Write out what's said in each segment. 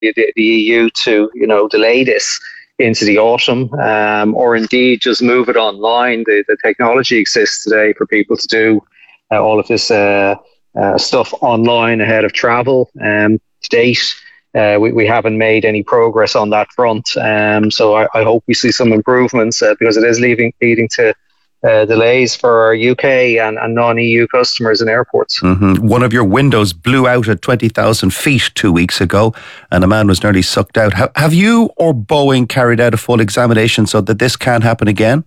the EU to, delay this into the autumn, or indeed just move it online. The technology exists today for people to do all of this stuff online ahead of travel. To date, we haven't made any progress on that front. So I hope we see some improvements because it is leading to delays for our UK and non-EU customers in airports. Mm-hmm. One of your windows blew out at 20,000 feet 2 weeks ago and a man was nearly sucked out. Have you or Boeing carried out a full examination so that this can't happen again?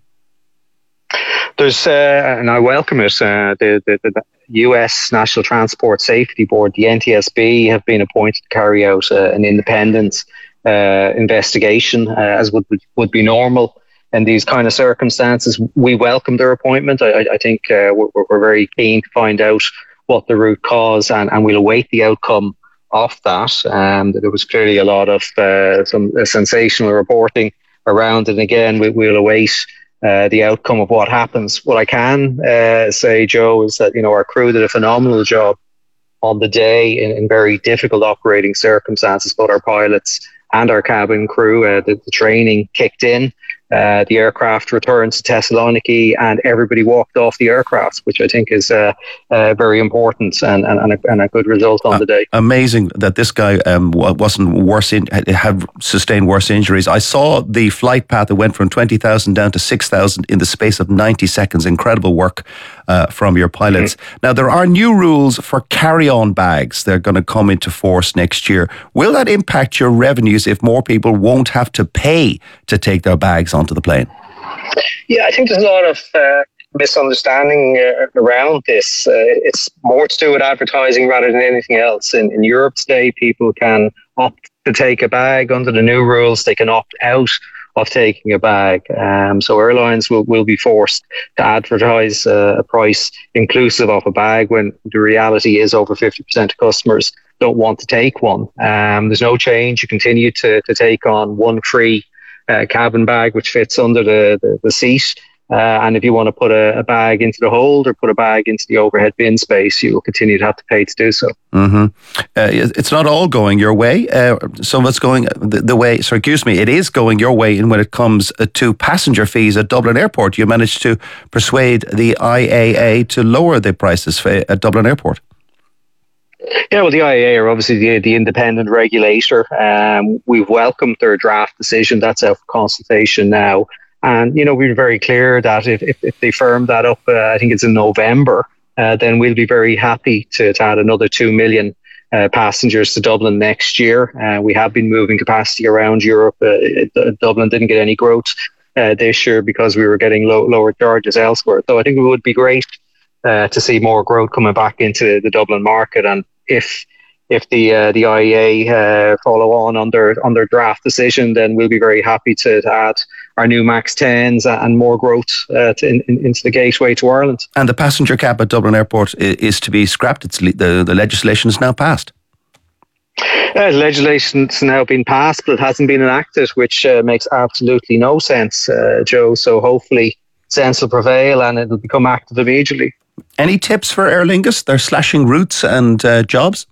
There's, and I welcome it, the US National Transport Safety Board, the NTSB, have been appointed to carry out an independent investigation, as would be normal in these kind of circumstances. We welcome their appointment. I think we're very keen to find out what the root cause, and we'll await the outcome of that. There was clearly a lot of some sensational reporting around it. And again, we'll await the outcome of what happens. What I can say, Joe, is that our crew did a phenomenal job on the day in very difficult operating circumstances. Both our pilots and our cabin crew, the training kicked in. The aircraft returned to Thessaloniki and everybody walked off the aircraft, which I think is very important and a good result on the day. Amazing that this guy wasn't worse, had sustained worse injuries. I saw the flight path that went from 20,000 down to 6,000 in the space of 90 seconds. Incredible work from your pilots. Mm-hmm. Now, there are new rules for carry-on bags. They're going to come into force next year. Will that impact your revenues if more people won't have to pay to take their bags onto the plane? Yeah, I think there's a lot of misunderstanding around this. It's more to do with advertising rather than anything else. In Europe today, people can opt to take a bag. Under the new rules, they can opt out of taking a bag. So airlines will be forced to advertise a price inclusive of a bag when the reality is over 50% of customers don't want to take one. There's no change. You continue to take on one free cabin bag which fits under the seat. And if you want to put a bag into the hold or put a bag into the overhead bin space, you will continue to have to pay to do so. Mm-hmm. It's not all going your way. Some of it's going the way, it is going your way when it comes to passenger fees at Dublin Airport. You managed to persuade the IAA to lower the prices at Dublin Airport. Yeah, well, the IAA are obviously the independent regulator. We've welcomed their draft decision. That's out for consultation now. And, we were very clear that if they firm that up, I think it's in November, then we'll be very happy to add another 2 million passengers to Dublin next year. We have been moving capacity around Europe. Dublin didn't get any growth this year because we were getting lower charges elsewhere. So I think it would be great to see more growth coming back into the Dublin market. And if the IAA follow on their draft decision, then we'll be very happy to add our new MAX 10s and more growth into the gateway to Ireland. And the passenger cap at Dublin Airport is to be scrapped. The legislation is now passed. The legislation's now been passed, but it hasn't been enacted, which makes absolutely no sense, Joe. So hopefully sense will prevail and it'll become active immediately. Any tips for Aer Lingus? They're slashing routes and jobs.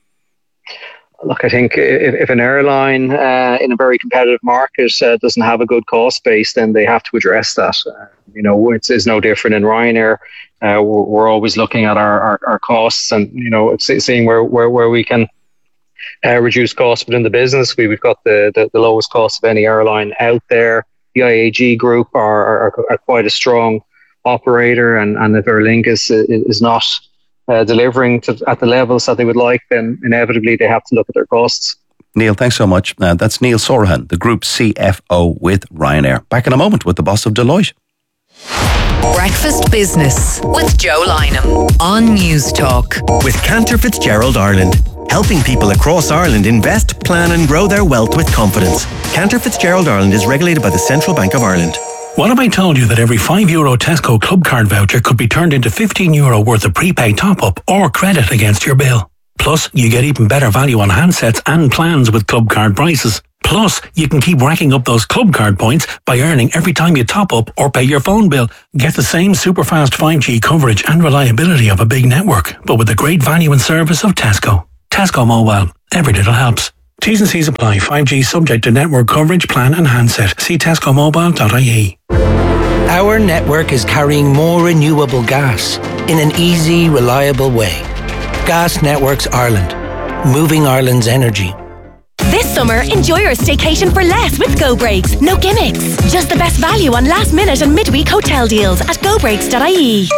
Look, I think if an airline in a very competitive market doesn't have a good cost base, then they have to address that. It's no different in Ryanair. We're always looking at our costs and, seeing where we can reduce costs within the business. We've got the lowest cost of any airline out there. The IAG group are quite a strong operator, and if Aer Lingus is not delivering at the levels that they would like, then inevitably they have to look at their costs. Neil, thanks so much. That's Neil Sorahan, the Group CFO with Ryanair. Back in a moment with the boss of Deloitte. Breakfast Business with Joe Lynham on News Talk. With Cantor Fitzgerald Ireland, helping people across Ireland invest, plan and grow their wealth with confidence. Cantor Fitzgerald Ireland is regulated by the Central Bank of Ireland. What if I told you that every €5 Tesco Club Card voucher could be turned into €15 worth of prepaid top-up or credit against your bill? Plus, you get even better value on handsets and plans with Club Card prices. Plus, you can keep racking up those Club Card points by earning every time you top up or pay your phone bill. Get the same super fast 5G coverage and reliability of a big network, but with the great value and service of Tesco. Tesco Mobile. Every little helps. T's and C's apply. 5G subject to network coverage, plan and handset. See tescomobile.ie. Our network is carrying more renewable gas in an easy, reliable way. Gas Networks Ireland. Moving Ireland's energy. This summer, enjoy your staycation for less with Go Breaks. No gimmicks. Just the best value on last minute and midweek hotel deals at gobreaks.ie.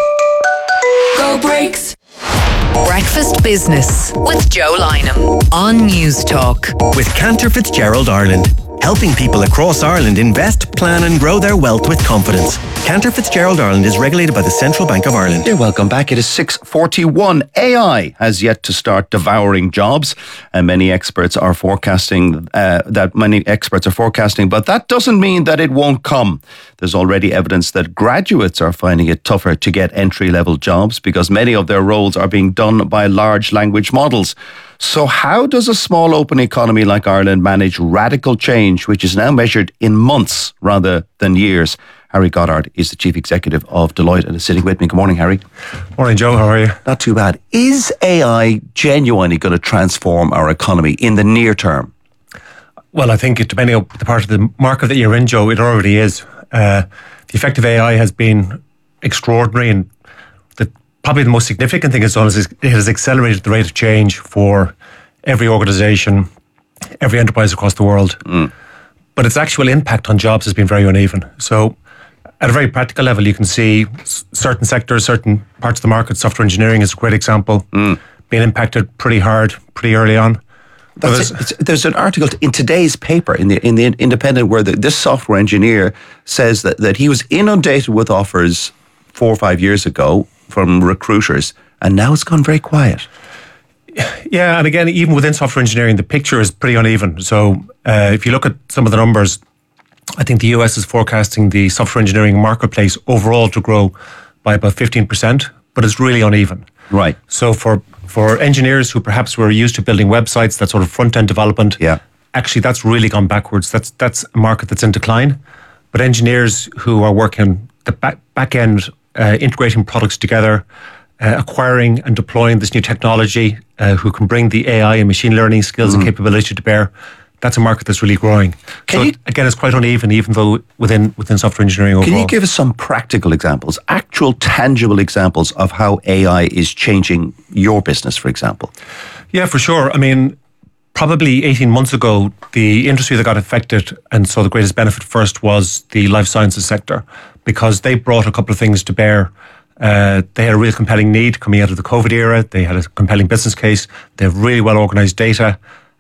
Go Breaks. Breakfast Business with Joe Lynham on News Talk. With Cantor Fitzgerald Ireland. Helping people across Ireland invest, plan and grow their wealth with confidence. Cantor Fitzgerald Ireland is regulated by the Central Bank of Ireland. Yeah, welcome back. It is 6:41. AI has yet to start devouring jobs, and many experts are forecasting but that doesn't mean that it won't come. There's already evidence that graduates are finding it tougher to get entry-level jobs because many of their roles are being done by large language models. So how does a small open economy like Ireland manage radical change, which is now measured in months rather than years? Harry Goddard is the Chief Executive of Deloitte and is sitting with me. Good morning, Harry. Morning, Joe. How are you? Not too bad. Is AI genuinely going to transform our economy in the near term? Well, I think depending on the part of the market that you're in, Joe, it already is. The effect of AI has been extraordinary, and probably the most significant thing it's done is it has accelerated the rate of change for every organisation, every enterprise across the world. But its actual impact on jobs has been very uneven. So at a very practical level, you can see certain sectors, certain parts of the market, software engineering is a great example, being impacted pretty hard, pretty early on. There's an article in today's paper, in the Independent, where this software engineer says that he was inundated with offers 4 or 5 years ago from recruiters, and now it's gone very quiet. Yeah, and again, even within software engineering, the picture is pretty uneven. So if you look at some of the numbers, I think the US is forecasting the software engineering marketplace overall to grow by about 15%, but it's really uneven. Right. So for engineers who perhaps were used to building websites, that sort of front-end development, actually that's really gone backwards. That's a market that's in decline. But engineers who are working the back end, integrating products together, acquiring and deploying this new technology, who can bring the AI and machine learning skills and capability to bear, that's a market that's really growing. Again, it's quite uneven, even though within software engineering overall. Can you give us some practical examples, actual tangible examples of how AI is changing your business, for example? Yeah, for sure. I mean, probably 18 months ago, the industry that got affected and saw the greatest benefit first was the life sciences sector, because they brought a couple of things to bear. They had a real compelling need coming out of the COVID era. They had a compelling business case. They have really well organised data,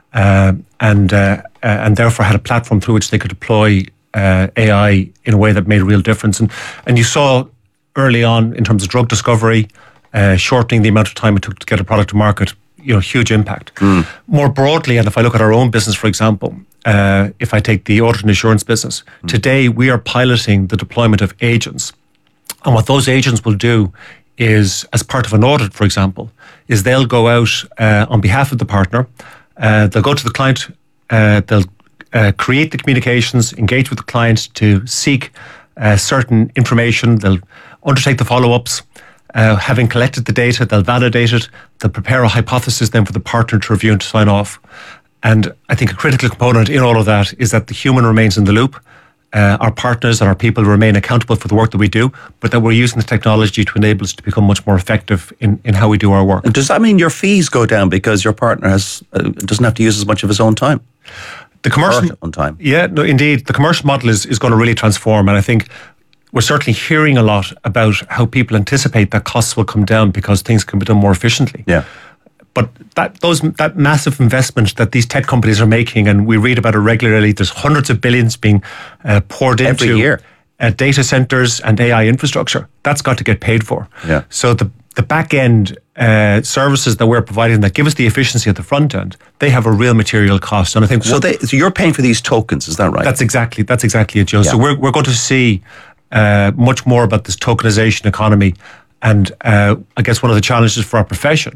and therefore had a platform through which they could deploy AI in a way that made a real difference. And you saw early on in terms of drug discovery, shortening the amount of time it took to get a product to market, huge impact. More broadly, and if I look at our own business, for example, if I take the audit and assurance business, today we are piloting the deployment of agents. And what those agents will do is, as part of an audit, for example, is they'll go out on behalf of the partner, they'll go to the client, they'll create the communications, engage with the client to seek certain information, they'll undertake the follow-ups. Having collected the data, they'll validate it, they'll prepare a hypothesis then for the partner to review and to sign off. And I think a critical component in all of that is that the human remains in the loop. Our partners and our people remain accountable for the work that we do, but that we're using the technology to enable us to become much more effective in how we do our work. And does that mean your fees go down because your partner doesn't have to use as much of his own time? The commercial on time. Yeah, no, indeed. The commercial model is going to really transform, and I think we're certainly hearing a lot about how people anticipate that costs will come down because things can be done more efficiently. Yeah. But that massive investment that these tech companies are making, and we read about it regularly, there's hundreds of billions being poured into every year. Data centers and AI infrastructure. That's got to get paid for. Yeah. So the back end services that we're providing that give us the efficiency at the front end, they have a real material cost. And I think so you're paying for these tokens, is that right? That's exactly it, Joe. Yeah. So we're going to see much more about this tokenization economy. And I guess one of the challenges for our profession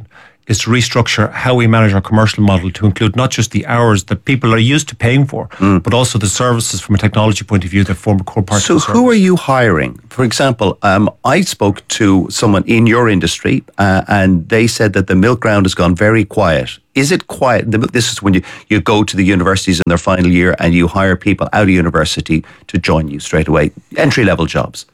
is to restructure how we manage our commercial model to include not just the hours that people are used to paying for, but also the services from a technology point of view that form a core part of the service. So who are you hiring? For example, I spoke to someone in your industry and they said that the milk round has gone very quiet. Is it quiet? This is when you go to the universities in their final year and you hire people out of university to join you straight away, entry-level jobs.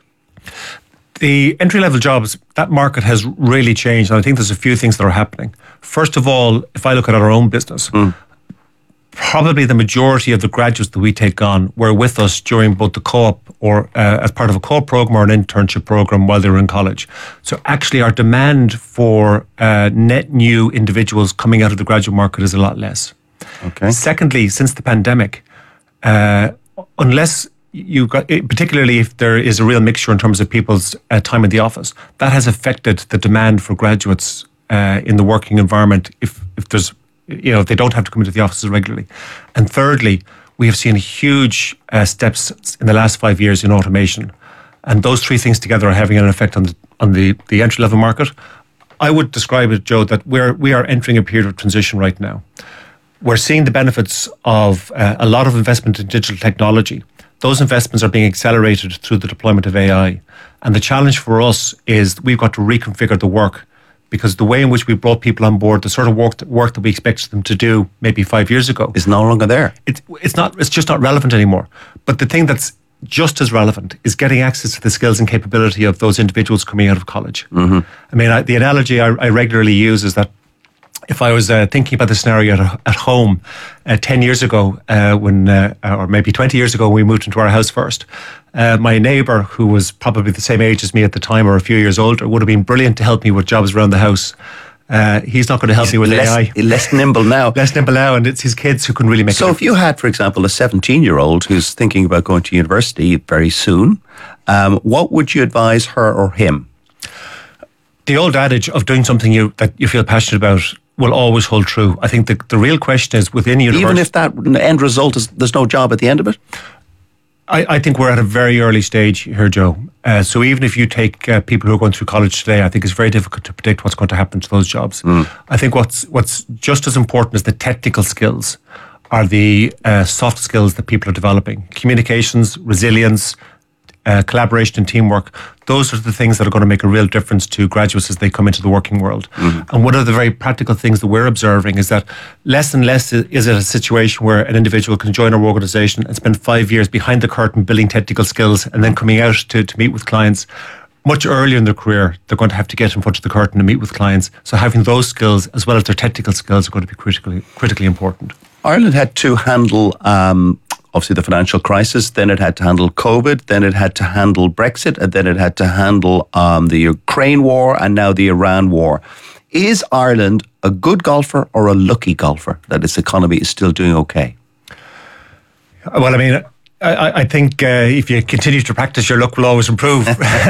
The entry-level jobs, that market has really changed, and I think there's a few things that are happening. First of all, if I look at our own business, probably the majority of the graduates that we take on were with us during both the co-op or as part of a co-op program or an internship program while they were in college. So actually our demand for net new individuals coming out of the graduate market is a lot less. Okay. Secondly, since the pandemic, unless you got, particularly if there is a real mixture in terms of people's time in the office, that has affected the demand for graduates in the working environment if there's, if they don't have to come into the offices regularly. And thirdly, we have seen huge steps in the last 5 years in automation. And those three things together are having an effect on the entry-level market. I would describe it, Joe, that we are entering a period of transition right now. We're seeing the benefits of a lot of investment in digital technology. Those investments are being accelerated through the deployment of AI. And the challenge for us is we've got to reconfigure the work, because the way in which we brought people on board, the sort of work that we expected them to do maybe 5 years ago, is no longer there. It's just not relevant anymore. But the thing that's just as relevant is getting access to the skills and capability of those individuals coming out of college. I mean, the analogy I regularly use is that if I was thinking about the scenario at home 10 years ago, or maybe 20 years ago, when we moved into our house first, my neighbour, who was probably the same age as me at the time or a few years older, would have been brilliant to help me with jobs around the house. He's not going to help me with AI. Less nimble now. Less nimble now, and it's his kids who can really make it. So if you had, for example, a 17-year-old who's thinking about going to university very soon, what would you advise her or him? The old adage of doing something that you feel passionate about will always hold true. I think the real question is within university. Even if that end result is there's no job at the end of it? I think we're at a very early stage here, Joe. So even if you take people who are going through college today, I think it's very difficult to predict what's going to happen to those jobs. I think what's just as important as the technical skills are the soft skills that people are developing. Communications, resilience, collaboration and teamwork. Those are the things that are going to make a real difference to graduates as they come into the working world. And one of the very practical things that we're observing is that less and less is it a situation where an individual can join our organisation and spend 5 years behind the curtain building technical skills and then coming out to meet with clients. Much earlier in their career, they're going to have to get in front of the curtain and meet with clients. So having those skills as well as their technical skills are going to be critically important. Ireland had to handle obviously the financial crisis, then it had to handle COVID, then it had to handle Brexit, and then it had to handle the Ukraine war and now the Iran war. Is Ireland a good golfer or a lucky golfer that its economy is still doing okay? Well, I mean, I think if you continue to practice, your luck will always improve.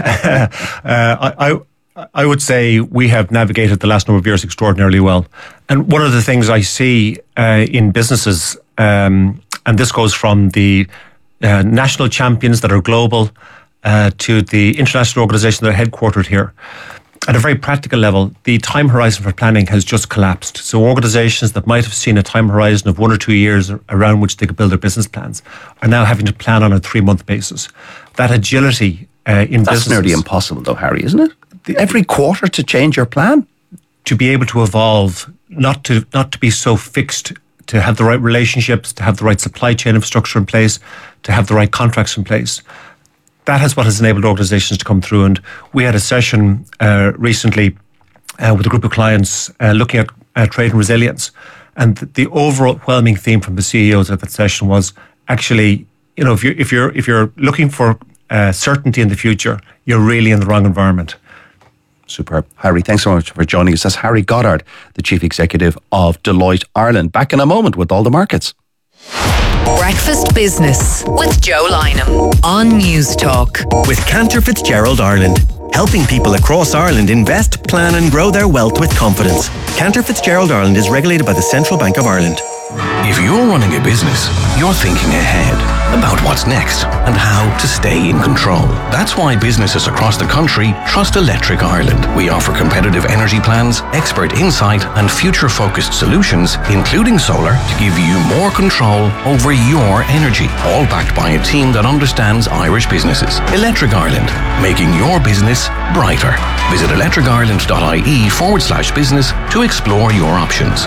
I would say we have navigated the last number of years extraordinarily well. And one of the things I see in businesses, and this goes from the national champions that are global to the international organizations that are headquartered here. At a very practical level, the time horizon for planning has just collapsed. So organizations that might have seen a time horizon of 1 or 2 years around which they could build their business plans are now having to plan on a 3-month basis. That agility in business. That's nearly impossible though, Harry, isn't it? Every quarter to change your plan? To be able to evolve, not to be so fixed, to have the right relationships, to have the right supply chain infrastructure in place, to have the right contracts in place. That is what has enabled organizations to come through. And we had a session recently with a group of clients looking at trade and resilience. And the overwhelming theme from the CEOs at that session was actually, if you're looking for certainty in the future, you're really in the wrong environment. Superb. Harry, thanks so much for joining us. That's Harry Goddard, the Chief Executive of Deloitte Ireland. Back in a moment with all the markets. Breakfast Business with Joe Lynham on News Talk. With Cantor Fitzgerald Ireland, helping people across Ireland invest, plan and grow their wealth with confidence. Cantor Fitzgerald Ireland is regulated by the Central Bank of Ireland. If you're running a business, you're thinking ahead. about what's next and how to stay in control. That's why businesses across the country trust Electric Ireland. We offer competitive energy plans, expert insight, and future-focused solutions, including solar, to give you more control over your energy, all backed by a team that understands Irish businesses. Electric Ireland, making your business brighter. Visit electricireland.ie/business to explore your options.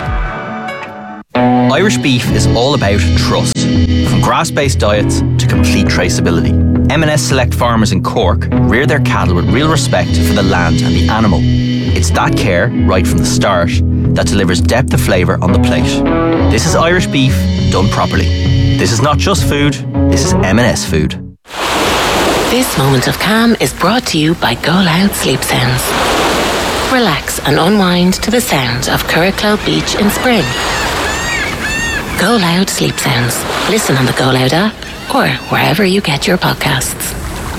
Irish beef is all about trust. From grass-based diets to complete traceability. M&S Select farmers in Cork rear their cattle with real respect for the land and the animal. It's that care, right from the start, that delivers depth of flavour on the plate. This is Irish beef done properly. This is not just food, this is M&S food. This moment of calm is brought to you by Go Loud Sleep Sounds. Relax and unwind to the sounds of Curracloe Beach in spring. Go Loud Sleep Sounds. Listen on the Go Loud app or wherever you get your podcasts.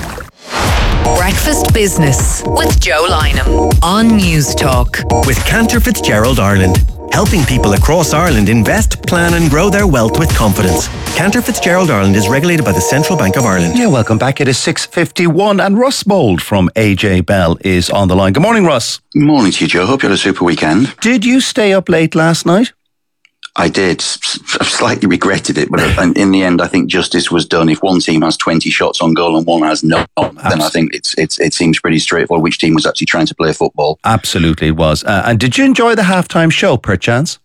Breakfast Business with Joe Lynham on News Talk. With Cantor Fitzgerald Ireland, helping people across Ireland invest, plan and grow their wealth with confidence. Cantor Fitzgerald Ireland is regulated by the Central Bank of Ireland. Yeah, welcome back. It is 6:51 and Russ Mould from AJ Bell is on the line. Good morning, Russ. Morning to you, Joe. Hope you had a super weekend. Did you stay up late last night? I did. I slightly regretted it, but in the end, I think justice was done. If one team has 20 shots on goal and one has none, then I think it seems pretty straightforward which team was actually trying to play football. Absolutely, it was. And did you enjoy the halftime show, perchance?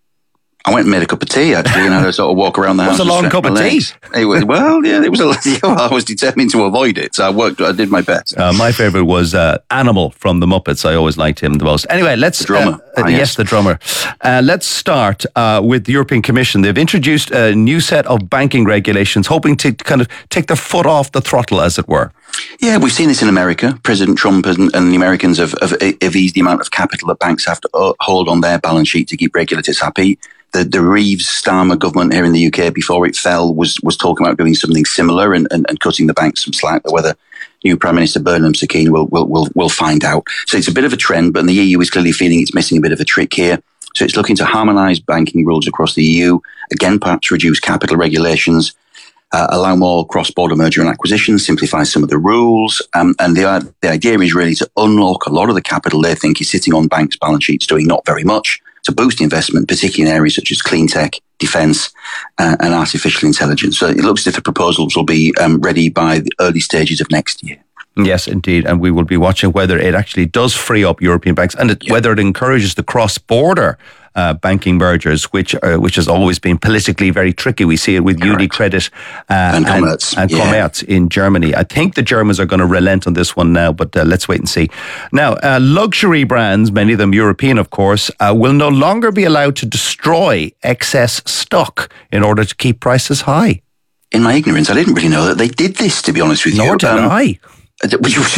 I went and made a cup of tea, actually, and I had to sort of walk around the house. It was a long cup of tea. It was, well, yeah, it was I was determined to avoid it, so I did my best. My favourite was Animal from the Muppets. I always liked him the most. Anyway, let's... The drummer. Yes, the drummer. Let's start with the European Commission. They've introduced a new set of banking regulations, hoping to kind of take their foot off the throttle, as it were. Yeah, we've seen this in America. President Trump and the Americans have eased the amount of capital that banks have to hold on their balance sheet to keep regulators happy. The Reeves-Starmer government here in the UK, before it fell, was talking about doing something similar and cutting the banks some slack. But whether new Prime Minister Burnham Sakine will find out. So it's a bit of a trend, but the EU is clearly feeling it's missing a bit of a trick here. So it's looking to harmonise banking rules across the EU, again, perhaps reduce capital regulations, allow more cross-border merger and acquisitions, simplify some of the rules. And the idea is really to unlock a lot of the capital they think is sitting on banks' balance sheets doing not very much, to boost investment, particularly in areas such as clean tech, defence, and artificial intelligence. So it looks as if the proposals will be ready by the early stages of next year. Yes, indeed. And we will be watching whether it actually does free up European banks and whether it encourages the cross-border banking mergers, which has always been politically very tricky. We see it with UniCredit and Commerz in Germany. I think the Germans are going to relent on this one now, but let's wait and see. Now, luxury brands, many of them European, of course, will no longer be allowed to destroy excess stock in order to keep prices high. In my ignorance, I didn't really know that they did this, to be honest with you. Nor did I. I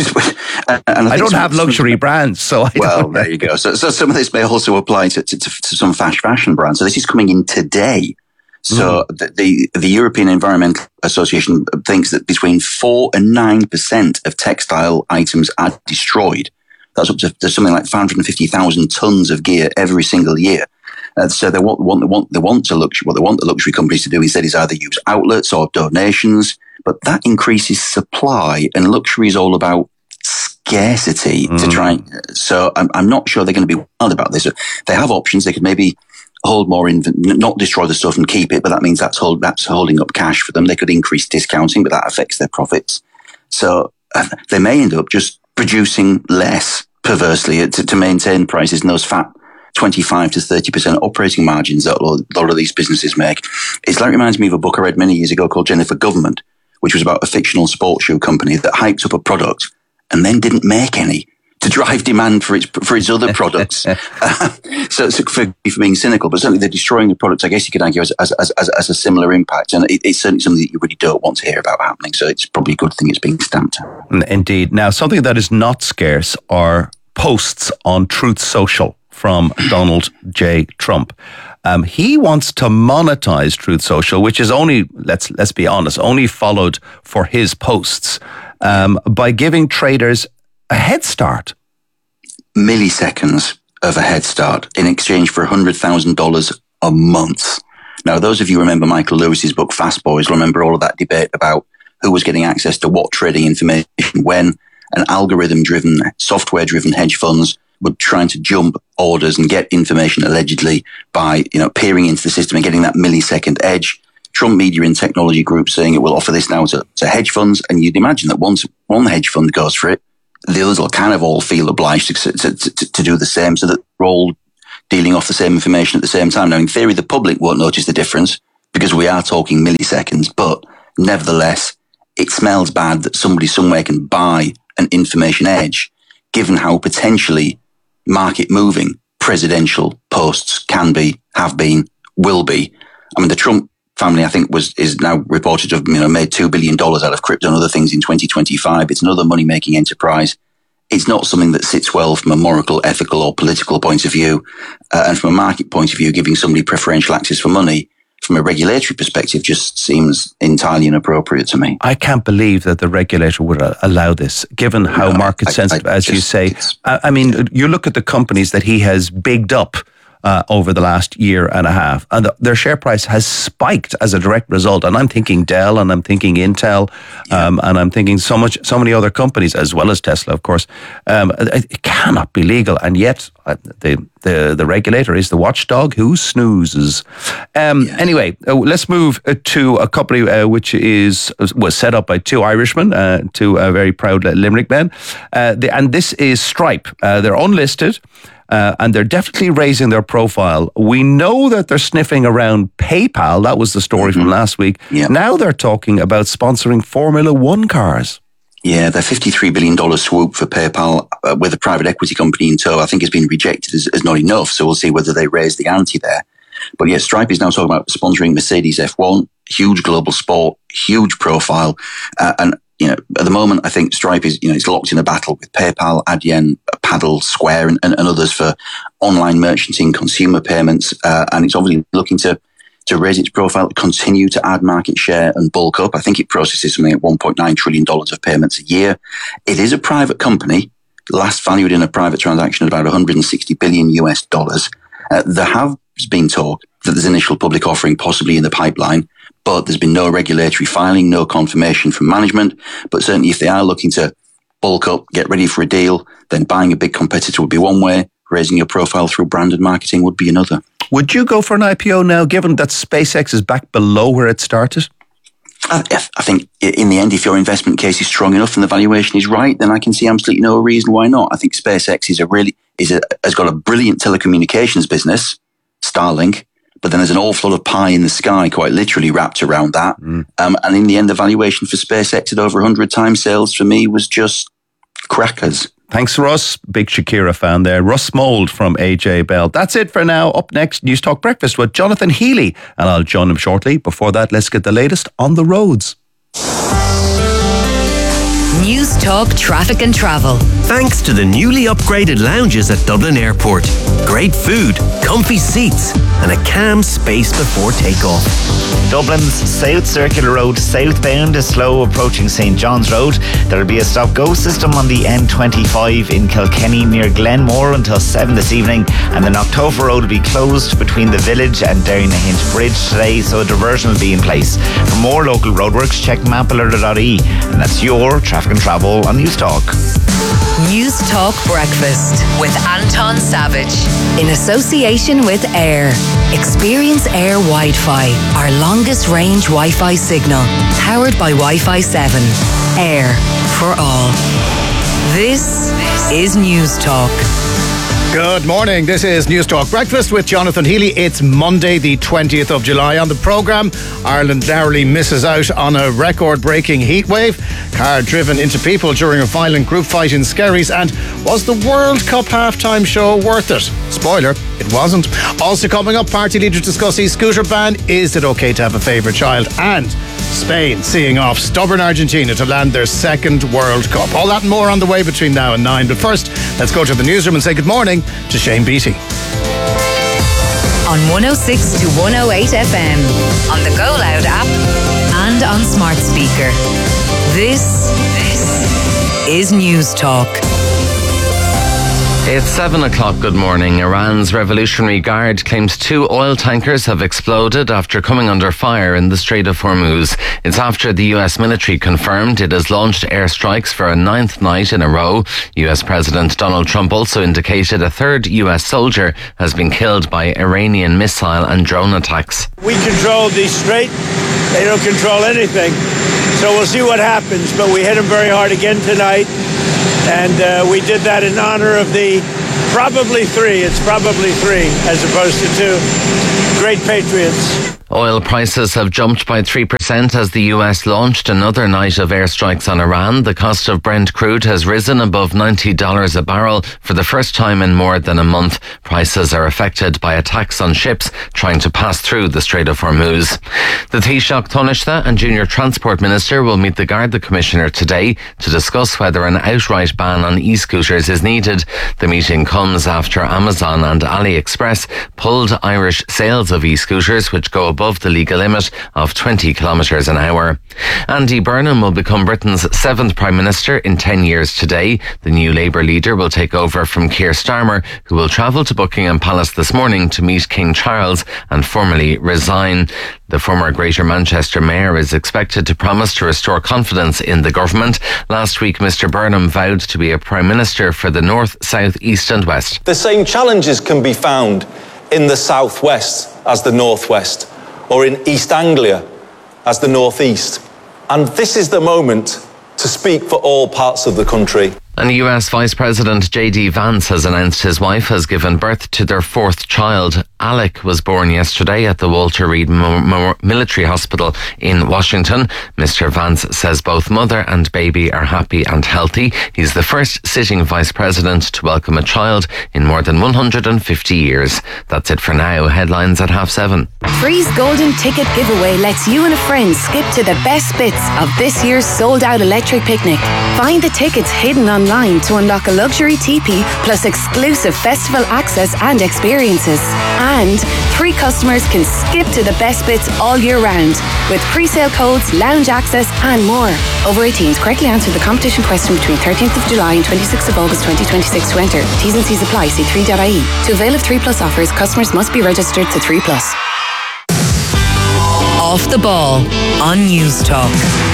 don't have luxury brands, so I don't. There you go. So some of this may also apply to some fast fashion brands. So this is coming in today. So the European Environmental Association thinks that between 4 and 9% of textile items are destroyed. That's up to something like 550,000 tons of gear every single year. So what the luxury companies to do instead is either use outlets or donations. But that increases supply, and luxury is all about scarcity to try. So I'm not sure they're going to be wild about this. They have options. They could maybe hold more, not destroy the stuff and keep it, but that means that's holding up cash for them. They could increase discounting, but that affects their profits. So they may end up just producing less, perversely, to maintain prices and those fat 25 to 30% operating margins that a lot of these businesses make. It reminds me of a book I read many years ago called Jennifer Government, which was about a fictional sports shoe company that hyped up a product and then didn't make any to drive demand for its other products. So for being cynical, but certainly they're destroying the product. I guess you could argue as a similar impact, and it's certainly something that you really don't want to hear about happening. So it's probably a good thing it's being stamped out. Indeed. Now, something that is not scarce are posts on Truth Social from Donald J. Trump. He wants to monetize Truth Social, which is only, let's be honest, only followed for his posts, by giving traders a head start. Milliseconds of a head start in exchange for $100,000 a month. Now, those of you who remember Michael Lewis's book, Fast Boys, remember all of that debate about who was getting access to what trading information when, and algorithm-driven, software-driven hedge funds were trying to jump orders and get information allegedly by, peering into the system and getting that millisecond edge. Trump Media and Technology Group saying it will offer this now to hedge funds. And you'd imagine that once one hedge fund goes for it, the others will kind of all feel obliged to do the same, so that we're all dealing off the same information at the same time. Now, in theory, the public won't notice the difference because we are talking milliseconds, but nevertheless, it smells bad that somebody somewhere can buy an information edge, given how potentially market moving presidential posts can be, have been, will be. I mean, the Trump family, I think, is now reported to have made $2 billion out of crypto and other things in 2025. It's another money-making enterprise. It's not something that sits well from a moral, ethical, or political point of view. And from a market point of view, giving somebody preferential access for money, from a regulatory perspective, just seems entirely inappropriate to me. I can't believe that the regulator would allow this, given how market sensitive, as you say. I mean, you look at the companies that he has bigged up over the last year and a half, and their share price has spiked as a direct result. And I'm thinking Dell, and I'm thinking Intel, and I'm thinking so many other companies, as well as Tesla, of course. It cannot be legal, and yet the regulator is the watchdog who snoozes. Anyway, let's move to a company which was set up by two Irishmen, two very proud Limerick men, and this is Stripe. They're unlisted. And they're definitely raising their profile. We know that they're sniffing around PayPal. That was the story from last week. Yep. Now they're talking about sponsoring Formula One cars. Yeah, their $53 billion swoop for PayPal with a private equity company in tow, I think, has been rejected as not enough. So we'll see whether they raise the ante there. But yeah, Stripe is now talking about sponsoring Mercedes F1, huge global sport, huge profile. And at the moment, I think Stripe is, it's locked in a battle with PayPal, Adyen, Paddle, Square, and others for online merchanting, consumer payments. And it's obviously looking to raise its profile, continue to add market share and bulk up. I think it processes something like $1.9 trillion of payments a year. It is a private company, last valued in a private transaction at about $160 billion US. There have been talk that there's initial public offering possibly in the pipeline, but there's been no regulatory filing, no confirmation from management. But certainly if they are looking to bulk up, get ready for a deal, then buying a big competitor would be one way, raising your profile through branded marketing would be another. Would you go for an IPO now, given that SpaceX is back below where it started? I think in the end, if your investment case is strong enough and the valuation is right, then I can see absolutely no reason why not. I think SpaceX has got a brilliant telecommunications business, Starlink, but then there's an awful lot of pie in the sky, quite literally wrapped around that. And in the end, the valuation for SpaceX at over 100 times sales for me was just crackers. Thanks, Russ. Big Shakira fan there. Russ Mould from AJ Bell. That's it for now. Up next, News Talk Breakfast with Jonathan Healy. And I'll join him shortly. Before that, let's get the latest on the roads. News Talk Traffic and Travel. Thanks to the newly upgraded lounges at Dublin Airport. Great food, comfy seats, and a calm space before takeoff. Dublin's South Circular Road southbound is slow approaching St John's Road. There will be a stop-go system on the N25 in Kilkenny near Glenmore until 7 this evening, and the Knocktover Road will be closed between the village and Derrynahinch Bridge today, so a diversion will be in place. For more local roadworks, check mapalerta.ie, and that's your traffic and travel on News Talk. News Talk Breakfast with Anton Savage in association with Air. Experience Air Wi-Fi, our longest range Wi-Fi signal, powered by Wi-Fi 7. Air for all. This is News Talk. Good morning. This is News Talk Breakfast with Jonathan Healy. It's Monday, the 20th of July. On the programme, Ireland narrowly misses out on a record-breaking heatwave. Car driven into people during a violent group fight in Skerries. And was the World Cup halftime show worth it? Spoiler, it wasn't. Also coming up, party leaders discuss e-scooter ban. Is it okay to have a favourite child? And Spain seeing off stubborn Argentina to land their second World Cup. All that and more on the way between now and 9. But first, let's go to the newsroom and say good morning to Shane Beattie. On 106 to 108 FM, on the Go Loud app, and on smart speaker. This is News Talk. It's 7 o'clock. Good morning. Iran's Revolutionary Guard claims 2 oil tankers have exploded after coming under fire in the Strait of Hormuz. It's after the US military confirmed it has launched airstrikes for a 9th night in a row. US President Donald Trump also indicated a 3rd US soldier has been killed by Iranian missile and drone attacks. We control the strait. They don't control anything. So we'll see what happens. But we hit them very hard again tonight. And we did that in honor of the probably 3. It's probably 3 as opposed to 2. Great patriots. Oil prices have jumped by 3% as the US launched another night of airstrikes on Iran. The cost of Brent crude has risen above $90 a barrel for the first time in more than a month. Prices are affected by attacks on ships trying to pass through the Strait of Hormuz. The Taoiseach Taoiseach and Junior Transport Minister will meet the Garda Commissioner today to discuss whether an outright ban on e-scooters is needed. The meeting comes after Amazon and AliExpress pulled Irish sales of e-scooters, which go above the legal limit of 20 kilometres an hour. Andy Burnham will become Britain's 7th Prime Minister in 10 years today. The new Labour leader will take over from Keir Starmer, who will travel to Buckingham Palace this morning to meet King Charles and formally resign. The former Greater Manchester Mayor is expected to promise to restore confidence in the government. Last week, Mr Burnham vowed to be a Prime Minister for the North, South, East and West. The same challenges can be found in the South West as the North West, or in East Anglia as the North East. And this is the moment to speak for all parts of the country. And US Vice President J.D. Vance has announced his wife has given birth to their 4th child. Alec was born yesterday at the Walter Reed Military Hospital in Washington. Mr. Vance says both mother and baby are happy and healthy. He's the first sitting Vice President to welcome a child in more than 150 years. That's it for now. Headlines at 7:30. Free's Golden Ticket Giveaway lets you and a friend skip to the best bits of this year's sold-out electric picnic. Find the tickets hidden online to unlock a luxury teepee plus exclusive festival access and experiences. And 3 customers can skip to the best bits all year round with pre-sale codes, lounge access and more. Over 18s, correctly answer the competition question between 13th of July and 26th of August 2026 to enter. T's and C's apply. See 3.ie. To avail of 3 Plus offers, customers must be registered to 3 Plus. Off the Ball on News Talk.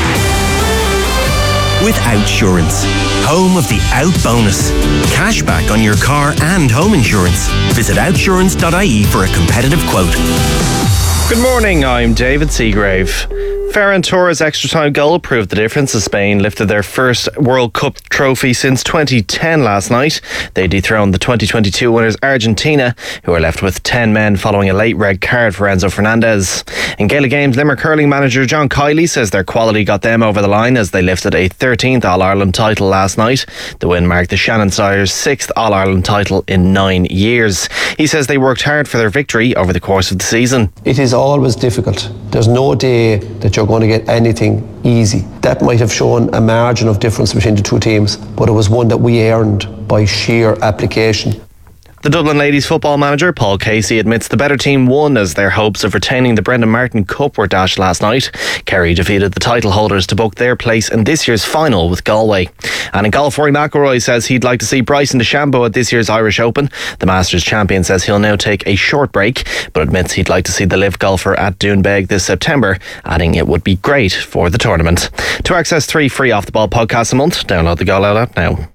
With Outsurance, home of the Out Bonus. Cashback on your car and home insurance. Visit outsurance.ie for a competitive quote. Good morning, I'm David Seagrave. Ferran Torres' extra-time goal proved the difference as Spain lifted their first World Cup trophy since 2010 last night. They dethroned the 2022 winners Argentina, who are left with 10 men following a late red card for Enzo Fernandez. In Gaelic Games, Limerick hurling manager John Kiley says their quality got them over the line as they lifted a 13th All-Ireland title last night. The win marked the Shannon Stires' 6th All-Ireland title in 9 years. He says they worked hard for their victory over the course of the season. It is always difficult. There's no day that you're going to get anything easy. That might have shown a margin of difference between the 2 teams, but it was one that we earned by sheer application. The Dublin Ladies football manager Paul Casey admits the better team won as their hopes of retaining the Brendan Martin Cup were dashed last night. Kerry defeated the title holders to book their place in this year's final with Galway. And in golf, Rory McIlroy says he'd like to see Bryson DeChambeau at this year's Irish Open. The Masters champion says he'll now take a short break, but admits he'd like to see the live golfer at Doonbeg this September, adding it would be great for the tournament. To access 3 free Off the Ball podcasts a month, download the Go Loud app now.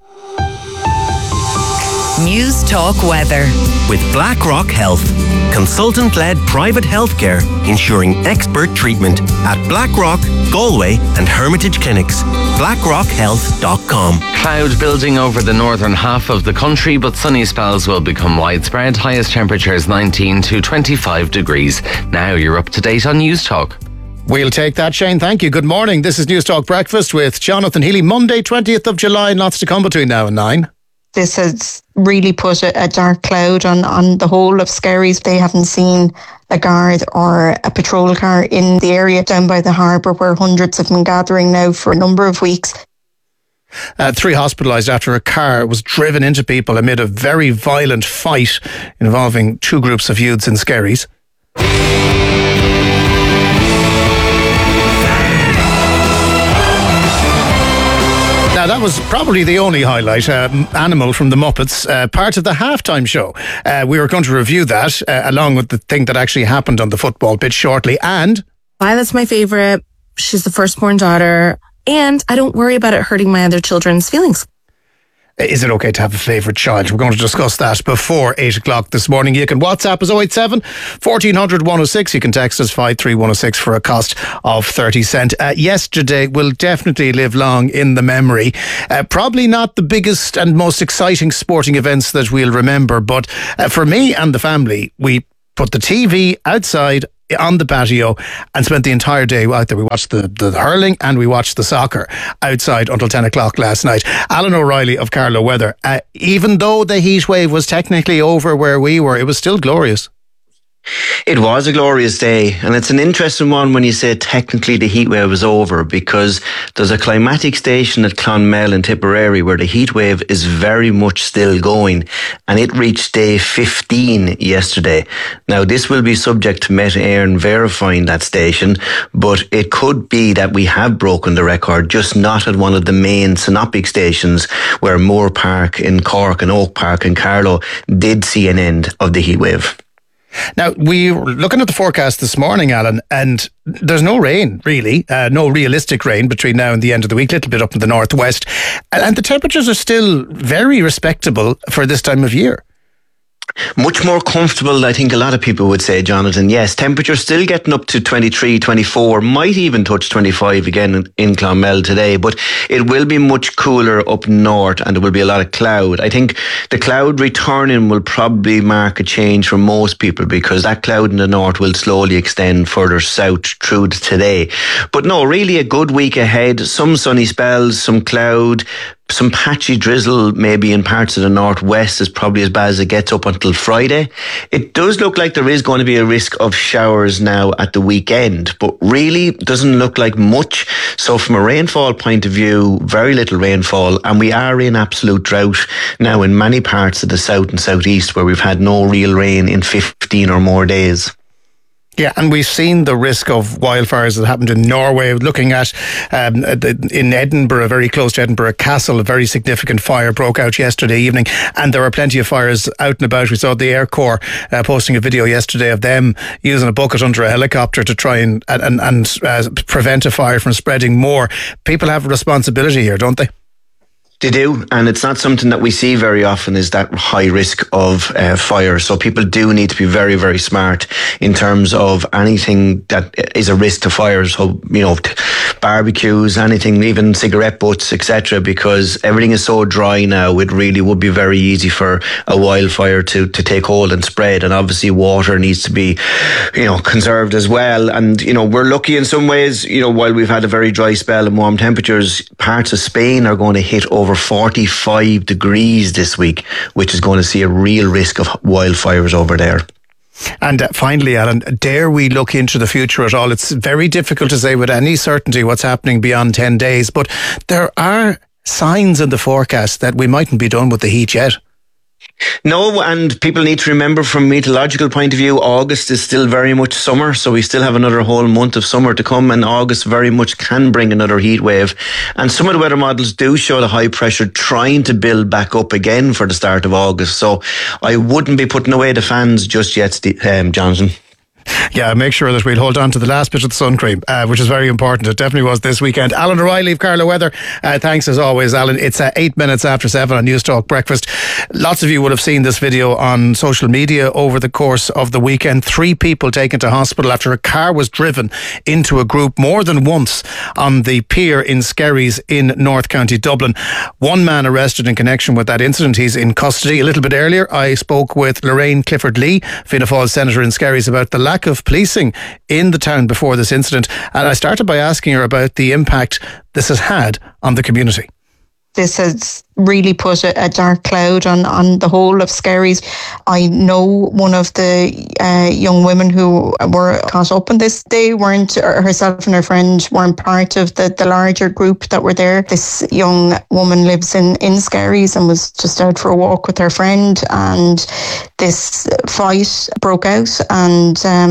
News Talk Weather. With BlackRock Health, consultant-led private healthcare ensuring expert treatment at BlackRock, Galway and Hermitage Clinics. BlackRockHealth.com. Cloud building over the northern half of the country, but sunny spells will become widespread. Highest temperatures 19 to 25 degrees. Now you're up to date on News Talk. We'll take that, Shane. Thank you. Good morning. This is News Talk Breakfast with Jonathan Healy. Monday, 20th of July. Lots to come between now and 9. This has really put a dark cloud on the whole of Skerries. They haven't seen a guard or a patrol car in the area down by the harbour where hundreds have been gathering now for a number of weeks. 3 hospitalised after a car was driven into people amid a very violent fight involving 2 groups of youths in Skerries. Now, That was probably the only highlight. Animal from the Muppets, part of the halftime show. We were going to review that along with the thing that actually happened on the football pitch shortly. And Violet's my favourite. She's the firstborn daughter. And I don't worry about it hurting my other children's feelings. Is it okay to have a favourite child? We're going to discuss that before 8 o'clock this morning. You can WhatsApp us 087 1400 106. You can text us 53106 for a cost of 30 cents. Yesterday will definitely live long in the memory. Probably not the biggest and most exciting sporting events that we'll remember, but for me and the family, we put the TV outside on the patio and spent the entire day out there. We watched the hurling and we watched the soccer outside until 10 o'clock last night. Alan O'Reilly of Carlow Weather. Even though the heat wave was technically over where we were, it was still glorious. It was a glorious day, and it's an interesting one when you say technically the heatwave was over, because there's a climatic station at Clonmel in Tipperary where the heatwave is very much still going, and it reached day 15 yesterday. Now, this will be subject to Met Éireann verifying that station, but it could be that we have broken the record, just not at one of the main synoptic stations where Moore Park in Cork and Oak Park in Carlow did see an end of the heatwave. Now, we were looking at the forecast this morning, Alan, and there's no rain, really. No realistic rain between now and the end of the week, a little bit up in the northwest. And the temperatures are still very respectable for this time of year. Much more comfortable, I think a lot of people would say, Jonathan. Yes, temperatures still getting up to 23, 24, might even touch 25 again in Clonmel today, but it will be much cooler up north and there will be a lot of cloud. I think the cloud returning will probably mark a change for most people, because that cloud in the north will slowly extend further south through today. But no, really a good week ahead. Some sunny spells, some cloud, some patchy drizzle maybe in parts of the northwest is probably as bad as it gets up until Friday. It does look like there is going to be a risk of showers now at the weekend, but really doesn't look like much. So from a rainfall point of view, very little rainfall, and we are in absolute drought now in many parts of the south and southeast where we've had no real rain in 15 or more days. Yeah, and we've seen the risk of wildfires that happened in Norway. Looking at in Edinburgh, very close to Edinburgh Castle, a very significant fire broke out yesterday evening, and there were plenty of fires out and about. We saw the Air Corps posting a video yesterday of them using a bucket under a helicopter to try and prevent a fire from spreading more. People have a responsibility here, don't they? They do, and it's not something that we see very often, is that high risk of fire. So people do need to be very, very smart in terms of anything that is a risk to fire. So, barbecues, anything, even cigarette butts, etc., because everything is so dry now, it really would be very easy for a wildfire to take hold and spread. And obviously water needs to be, conserved as well. And, we're lucky in some ways, while we've had a very dry spell and warm temperatures, parts of Spain are going to hit over 45 degrees this week, which is going to see a real risk of wildfires over there. And finally, Alan, dare we look into the future at all? It's very difficult to say with any certainty what's happening beyond 10 days, but there are signs in the forecast that we mightn't be done with the heat yet. No, and people need to remember from a meteorological point of view, August is still very much summer, so we still have another whole month of summer to come, and August very much can bring another heat wave. And some of the weather models do show the high pressure trying to build back up again for the start of August, so I wouldn't be putting away the fans just yet, Jonathan. Yeah, make sure that we'll hold on to the last bit of the sun cream, which is very important. It definitely was this weekend. Alan O'Reilly of Carlow Weather, thanks as always, Alan. It's 8 minutes after 7 on News Talk Breakfast. Lots of you would have seen this video on social media over the course of the weekend. 3 people taken to hospital after a car was driven into a group more than once on the pier in Skerries in North County Dublin. 1 man arrested in connection with that incident. He's in custody. A little bit earlier, I spoke with Lorraine Clifford-Lee, Fianna Fáil Senator in Skerries, about the lack of policing in the town before this incident, and I started by asking her about the impact this has had on the community. This has really put a dark cloud on the whole of Skerries. I know one of the young women who were caught up in this. They weren't, herself and her friend weren't part of the larger group that were there. This young woman lives in Skerries and was just out for a walk with her friend, and this fight broke out, and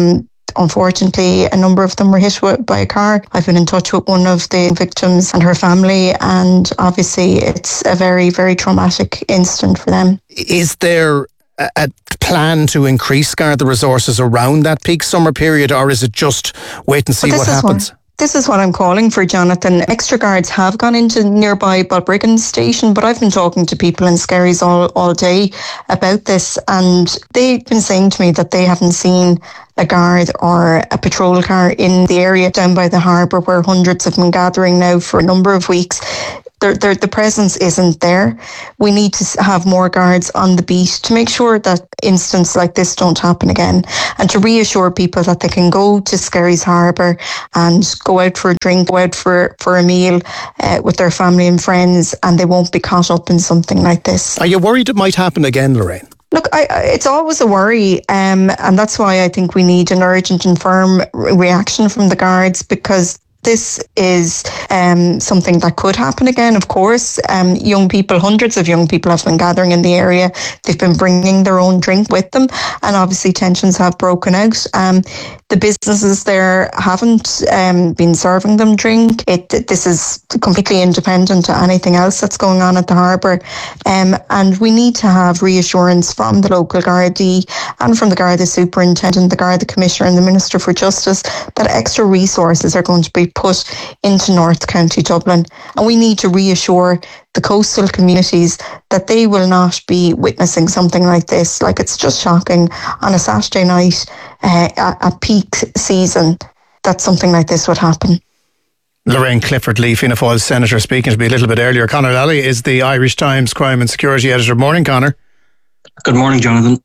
Unfortunately, a number of them were hit by a car. I've been in touch with one of the victims and her family, and obviously it's a very, very traumatic incident for them. Is there a plan to increase Garda resources around that peak summer period, or is it just wait and see what happens? This is what I'm calling for, Jonathan. Extra guards have gone into nearby Balbriggan station, but I've been talking to people in Skerries all day about this, and they've been saying to me that they haven't seen a guard or a patrol car in the area down by the harbour where hundreds have been gathering now for a number of weeks. The presence isn't there. We need to have more guards on the beat to make sure that incidents like this don't happen again, and to reassure people that they can go to Skerries Harbour and go out for a drink, go out for a meal with their family and friends, and they won't be caught up in something like this. Are you worried it might happen again, Lorraine? Look, it's always a worry, and that's why I think we need an urgent and firm reaction from the guards, because this is something that could happen again, of course. Young people, hundreds of young people have been gathering in the area. They've been bringing their own drink with them, and obviously tensions have broken out. The businesses there haven't been serving them drink. This is completely independent to anything else that's going on at the harbour. And we need to have reassurance from the local Gardaí and from the Garda Superintendent, the Garda Commissioner and the Minister for Justice that extra resources are going to be put into North County Dublin. And we need to reassure the coastal communities that they will not be witnessing something like this. Like, it's just shocking on a Saturday night at peak season that something like this would happen. Lorraine Clifford-Lee, Fianna Fáil Senator, speaking to me a little bit earlier. Conor Lally is the Irish Times Crime and Security Editor. Morning, Conor. Good morning, Jonathan.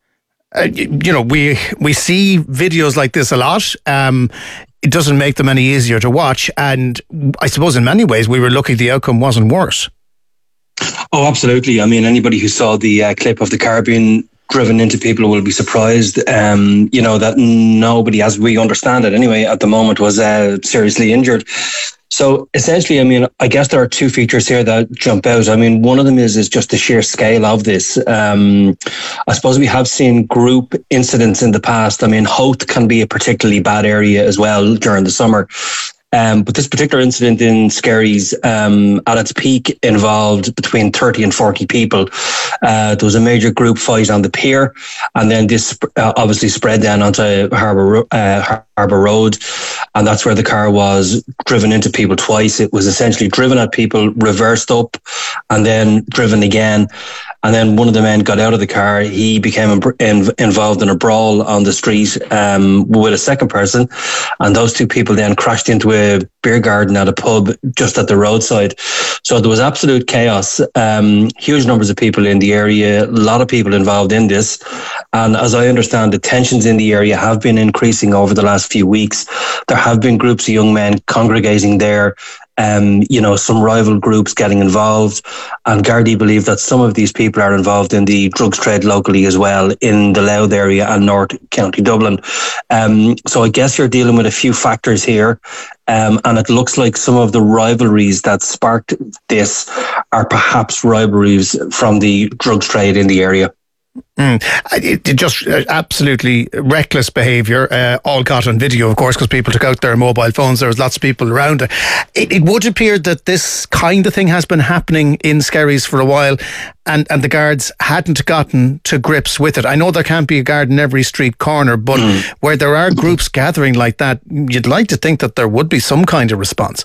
We see videos like this a lot. It doesn't make them any easier to watch, and I suppose in many ways we were lucky the outcome wasn't worse. Oh, absolutely. I mean, anybody who saw the clip of the car being driven into people will be surprised, that nobody, as we understand it anyway, at the moment was seriously injured. So essentially, I mean, I guess there are two features here that jump out. I mean, one of them is just the sheer scale of this. I suppose we have seen group incidents in the past. I mean, Howth can be a particularly bad area as well during the summer. But this particular incident in Skerries, at its peak, involved between 30 and 40 people. There was a major group fight on the pier, and then this obviously spread down onto Harbour Road, and that's where the car was driven into people twice. It was essentially driven at people, reversed up, and then driven again. And then one of the men got out of the car. He became involved in a brawl on the street with a second person. And those two people then crashed into a beer garden at a pub just at the roadside. So there was absolute chaos. Huge numbers of people in the area, a lot of people involved in this. And as I understand, the tensions in the area have been increasing over the last few weeks. There have been groups of young men congregating there. Some rival groups getting involved, and Gardaí believe that some of these people are involved in the drugs trade locally as well in the Louth area and North County Dublin. So I guess you're dealing with a few factors here, and it looks like some of the rivalries that sparked this are perhaps rivalries from the drugs trade in the area. It just absolutely reckless behaviour, all caught on video, of course, because people took out their mobile phones. There was lots of people around. It would appear that this kind of thing has been happening in Skerries for a while, and the guards hadn't gotten to grips with it. I know there can't be a guard in every street corner, but where there are groups gathering like that, you'd like to think that there would be some kind of response.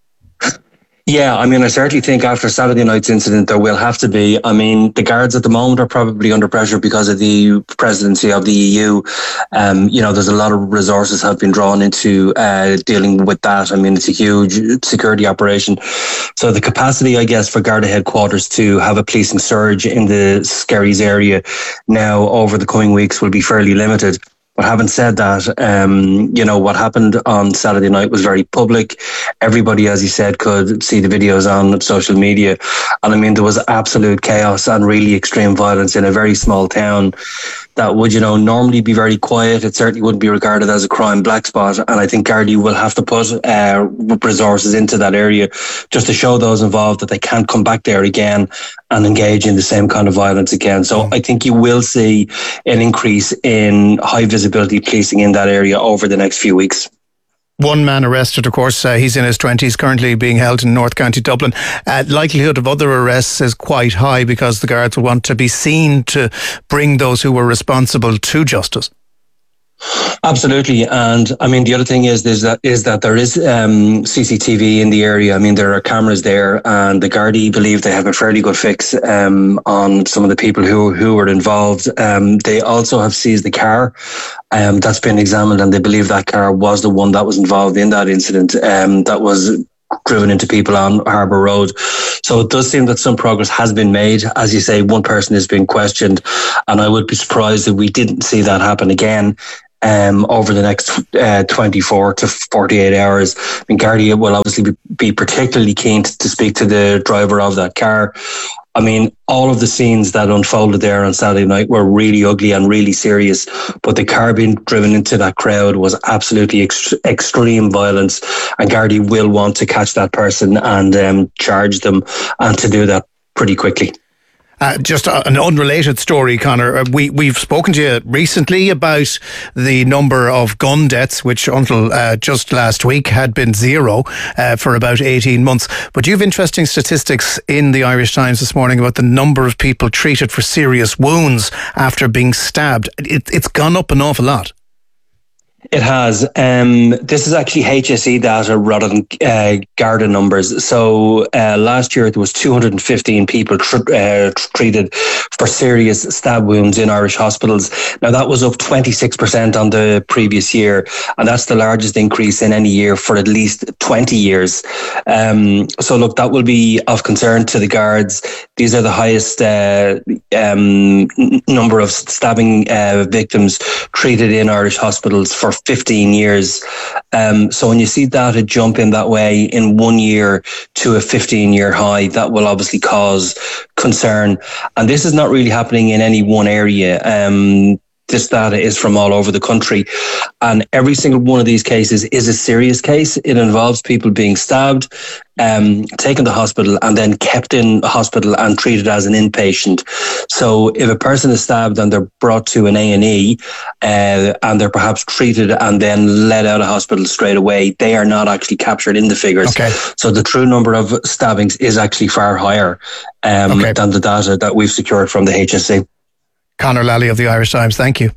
Yeah, I mean, I certainly think after Saturday night's incident, there will have to be. I mean, the guards at the moment are probably under pressure because of the presidency of the EU. There's a lot of resources have been drawn into dealing with that. I mean, it's a huge security operation. So the capacity, I guess, for Garda headquarters to have a policing surge in the Skerries area now over the coming weeks will be fairly limited. But having said that, what happened on Saturday night was very public. Everybody, as you said, could see the videos on social media. And I mean, there was absolute chaos and really extreme violence in a very small town that would, normally be very quiet. It certainly wouldn't be regarded as a crime black spot. And I think Gardaí will have to put resources into that area just to show those involved that they can't come back there again and engage in the same kind of violence again. So I think you will see an increase in high visibility policing in that area over the next few weeks. One man arrested, of course, he's in his 20s, currently being held in North County Dublin. Likelihood of other arrests is quite high because the guards will want to be seen to bring those who were responsible to justice. Absolutely. And I mean, the other thing is that there is CCTV in the area. I mean, there are cameras there, and the Gardaí believe they have a fairly good fix on some of the people who were involved. They also have seized the car that's been examined, and they believe that car was the one that was involved in that incident that was driven into people on Harbour Road. So it does seem that some progress has been made. As you say, one person is being questioned, and I would be surprised if we didn't see that happen again over the next 24 to 48 hours. I mean, Gardaí will obviously be particularly keen to speak to the driver of that car. I mean, all of the scenes that unfolded there on Saturday night were really ugly and really serious, but the car being driven into that crowd was absolutely extreme violence, and Gardaí will want to catch that person and charge them, and to do that pretty quickly. Just an unrelated story, Conor. We've spoken to you recently about the number of gun deaths, which until just last week had been zero for about 18 months. But you have interesting statistics in the Irish Times this morning about the number of people treated for serious wounds after being stabbed. It's gone up an awful lot. It has. This is actually HSE data rather than Garda numbers. So last year there was 215 people treated for serious stab wounds in Irish hospitals. Now that was up 26% on the previous year, and that's the largest increase in any year for at least 20 years. So look, that will be of concern to the guards. These are the highest number of stabbing victims treated in Irish hospitals for 15 years. So when you see data jump in that way in 1 year to a 15-year high, that will obviously cause concern. And this is not really happening in any one area. This data is from all over the country, and every single one of these cases is a serious case. It involves people being stabbed, taken to hospital, and then kept in hospital and treated as an inpatient. So if a person is stabbed and they're brought to an A&E and they're perhaps treated and then let out of hospital straight away, they are not actually captured in the figures. Okay. So the true number of stabbings is actually far higher than the data that we've secured from the HSE. Conor Lally of the Irish Times, thank you.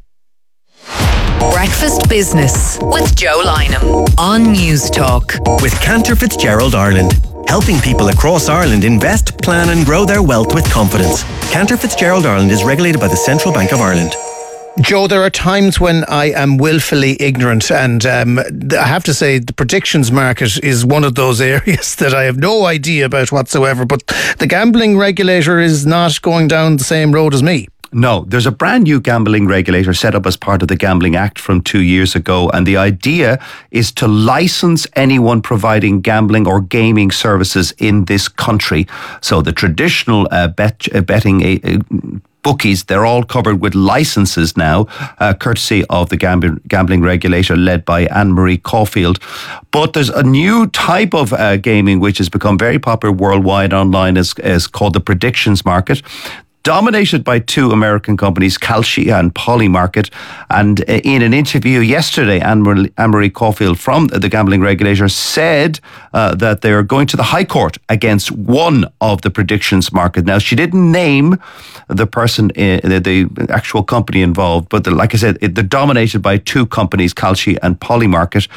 Breakfast Business with Joe Lynham on News Talk. With Cantor Fitzgerald Ireland, helping people across Ireland invest, plan and grow their wealth with confidence. Cantor Fitzgerald Ireland is regulated by the Central Bank of Ireland. Joe, there are times when I am willfully ignorant, and I have to say the predictions market is one of those areas that I have no idea about whatsoever, but the gambling regulator is not going down the same road as me. No, there's a brand new gambling regulator set up as part of the Gambling Act from 2 years ago, and the idea is to license anyone providing gambling or gaming services in this country. So the traditional betting bookies, they're all covered with licenses now, courtesy of the gambling regulator led by Anne-Marie Caulfield. But there's a new type of gaming which has become very popular worldwide online, is called the predictions market, dominated by two American companies, Kalshi and Polymarket. And in an interview yesterday, Anne-Marie Caulfield from the gambling regulator said that they are going to the High Court against one of the predictions market. Now, she didn't name the person, the actual company involved, but like I said, they're dominated by two companies, Kalshi and Polymarket.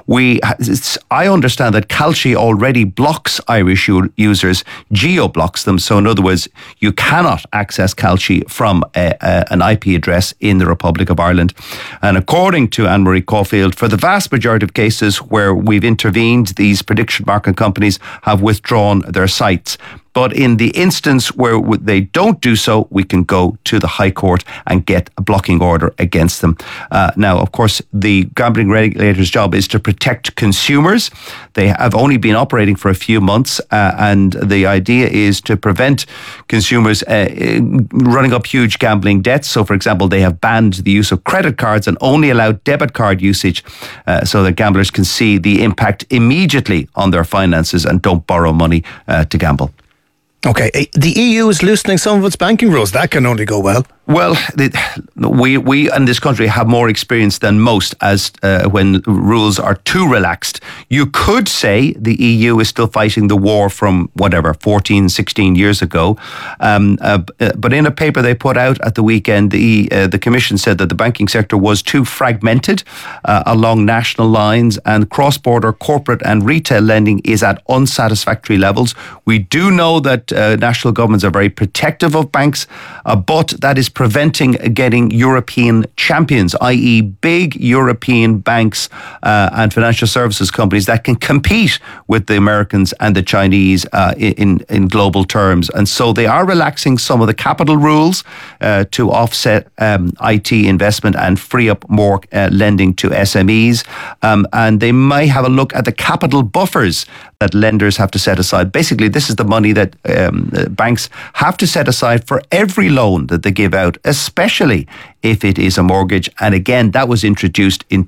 I understand that Kalshi already blocks Irish users, geo-blocks them. So in other words, you cannot access Kalshi from an IP address in the Republic of Ireland. And according to Anne-Marie Caulfield, for the vast majority of cases where we've intervened, these prediction market companies have withdrawn their sites. But in the instance where they don't do so, we can go to the High Court and get a blocking order against them. Now, of course, the gambling regulator's job is to protect consumers. They have only been operating for a few months, and the idea is to prevent consumers running up huge gambling debts. So, for example, they have banned the use of credit cards and only allowed debit card usage so that gamblers can see the impact immediately on their finances and don't borrow money to gamble. Okay, the EU is loosening some of its banking rules. That can only go well. Well, we in this country have more experience than most as when rules are too relaxed. You could say the EU is still fighting the war from 14, 16 years ago. But in a paper they put out at the weekend, the Commission said that the banking sector was too fragmented along national lines, and cross-border corporate and retail lending is at unsatisfactory levels. We do know that national governments are very protective of banks, but that is preventing getting European champions, i.e. big European banks and financial services companies that can compete with the Americans and the Chinese in global terms. And so they are relaxing some of the capital rules to offset IT investment and free up more lending to SMEs. And they may have a look at the capital buffers that lenders have to set aside. Basically, this is the money that banks have to set aside for every loan that they give out, especially if it is a mortgage. And again, that was introduced in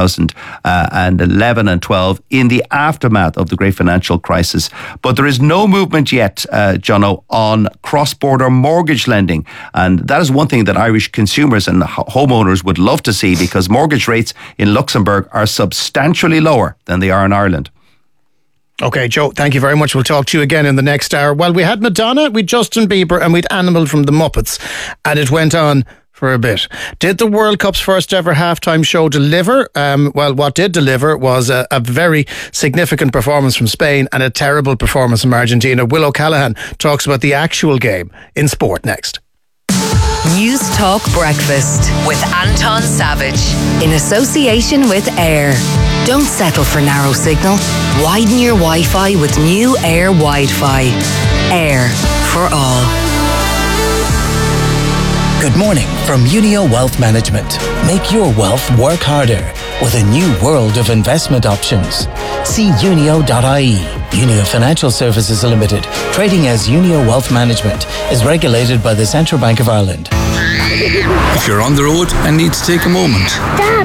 2011 and 12 in the aftermath of the great financial crisis. But there is no movement yet, Jono, on cross-border mortgage lending. And that is one thing that Irish consumers and homeowners would love to see, because mortgage rates in Luxembourg are substantially lower than they are in Ireland. Okay, Joe, thank you very much. We'll talk to you again in the next hour. Well, we had Madonna, we'd Justin Bieber, and we'd Animal from the Muppets, and it went on for a bit. Did the World Cup's first ever halftime show deliver? Well, what did deliver was a very significant performance from Spain and a terrible performance from Argentina. Will O'Callaghan talks about the actual game in sport next. News Talk Breakfast with Anton Savage in association with Air. Don't settle for narrow signal. Widen your Wi-Fi with new Air Wi-Fi. Air for all. Good morning from Unio Wealth Management. Make your wealth work harder with a new world of investment options. See unio.ie. Unio Financial Services Limited, trading as Unio Wealth Management, is regulated by the Central Bank of Ireland. If you're on the road and need to take a moment. Stop!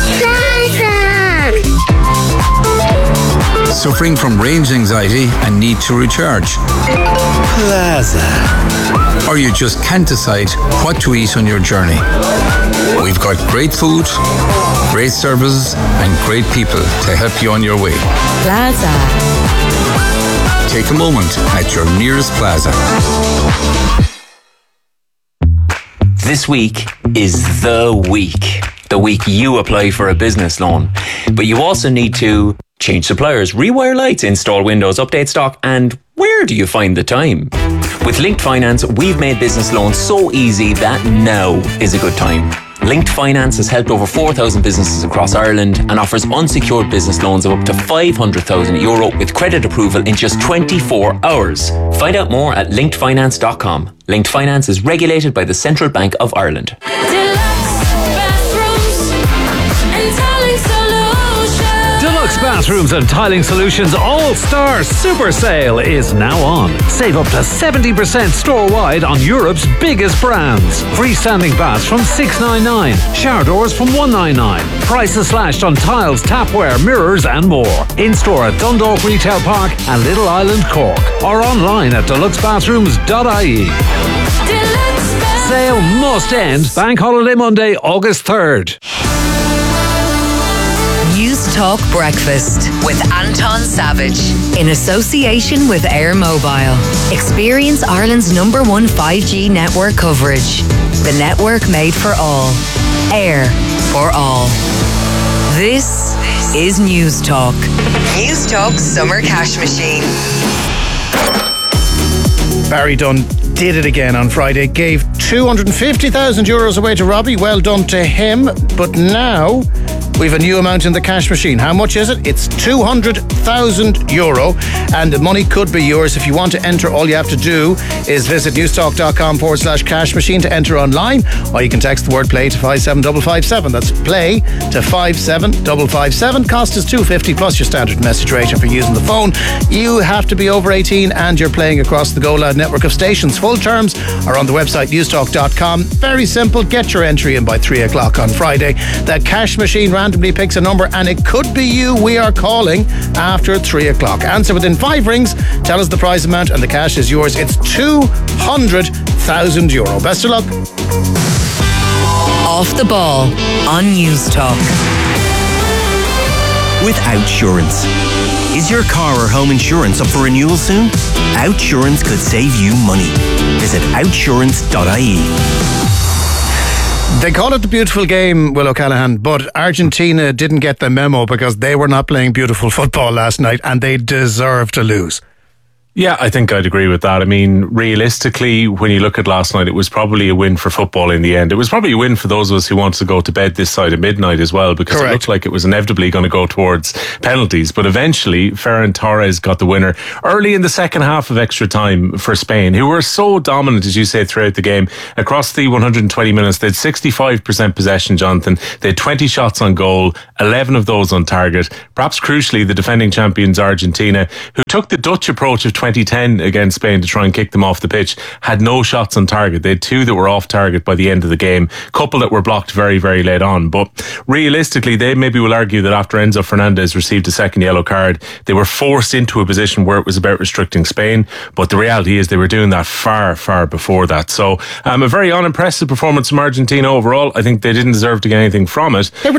Suffering from range anxiety and need to recharge. Plaza. Or you just can't decide what to eat on your journey. We've got great food, great services, and great people to help you on your way. Plaza. Take a moment at your nearest Plaza. This week is the week you apply for a business loan. But you also need to change suppliers, rewire lights, install windows, update stock, and where do you find the time? With Linked Finance, we've made business loans so easy that now is a good time. Linked Finance has helped over 4,000 businesses across Ireland and offers unsecured business loans of up to €500,000 with credit approval in just 24 hours. Find out more at linkedfinance.com. Linked Finance is regulated by the Central Bank of Ireland. Deluxe Bathrooms and Tiling Solutions All-Star Super Sale is now on. Save up to 70% store-wide on Europe's biggest brands. Freestanding baths from $699, shower doors from $199. Prices slashed on tiles, tapware, mirrors and more. In-store at Dundalk Retail Park and Little Island, Cork. Or online at deluxebathrooms.ie. Sale must end Bank Holiday Monday, August 3rd. News Talk Breakfast with Anton Savage in association with Air Mobile. Experience Ireland's #1 5G network coverage. The network made for all. Air for all. This is News Talk. News Talk Summer Cash Machine. Barry Dunn did it again on Friday, gave €250,000 away to Robbie. Well done to him. But now we have a new amount in the cash machine. How much is it? It's €200,000, and the money could be yours. If you want to enter, all you have to do is visit newstalk.com/cash machine to enter online, or you can text the word play to 57557. That's play to 57557. Cost is $2.50 plus your standard message rate. If you're using the phone, you have to be over 18 and you're playing across the Go Loud network of stations. Full terms are on the website newstalk.com. Very simple. Get your entry in by 3 o'clock on Friday. The cash machine randomly picks a number, and it could be you we are calling after 3 o'clock. Answer within 5 rings, tell us the prize amount, and the cash is yours. It's €200,000. Best of luck. Off the Ball on News Talk. With Outsurance. Is your car or home insurance up for renewal soon? Outsurance could save you money. Visit outsurance.ie. They call it the beautiful game, Will O'Callaghan, but Argentina didn't get the memo because they were not playing beautiful football last night, and they deserve to lose. Yeah, I think I'd agree with that. I mean, realistically, when you look at last night, it was probably a win for football in the end. It was probably a win for those of us who wanted to go to bed this side of midnight as well, because Correct. It looked like it was inevitably going to go towards penalties. But eventually, Ferran Torres got the winner early in the second half of extra time for Spain, who were so dominant, as you say, throughout the game. Across the 120 minutes, they had 65% possession, Jonathan. They had 20 shots on goal, 11 of those on target. Perhaps crucially, the defending champions Argentina, who took the Dutch approach of 2010 against Spain to try and kick them off the pitch, had no shots on target. They had 2 that were off target by the end of the game, couple that were blocked very, very late on. But realistically, they maybe will argue that after Enzo Fernandez received a second yellow card, they were forced into a position where it was about restricting Spain. But the reality is they were doing that far, far before that. So a very unimpressive performance from Argentina overall. I think they didn't deserve to get anything from it. They were